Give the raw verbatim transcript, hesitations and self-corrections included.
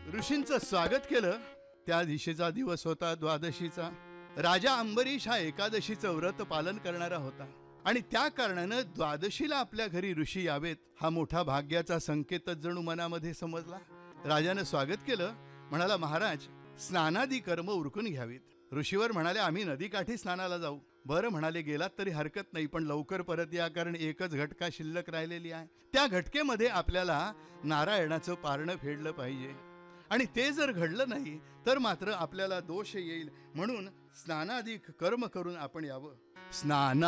ऋषींचं स्वागत केलं. त्या दिवशीचा दिवस होता द्वादशीचा. राजा अंबरीश हा एकादशीचं व्रत पालन करणारा होता आणि त्या कारणानं द्वादशीला आपल्या घरी ऋषी यावेत हा मोठा भाग्याचा संकेतच जणू मनामध्ये समजला. राजानं स्वागत केलं. म्हणाला, महाराज स्नानादी कर्म उरकून घ्यावीत. ऋषीवर म्हणाले, आम्ही नदीकाठी स्नानाला जाऊ. बरं म्हणाले, गेलात तरी हरकत नाही, पण लवकर परत या, कारण एकच घटका शिल्लक राहिलेली आहे. त्या घटकेमध्ये आपल्याला नारायणाचं पारणं फेडलं पाहिजे आणि ते जर घडलं नाही तर मात्र आपल्याला दोष येईल. म्हणून स्नानादी कर्म करून आपण यावं. स्नाना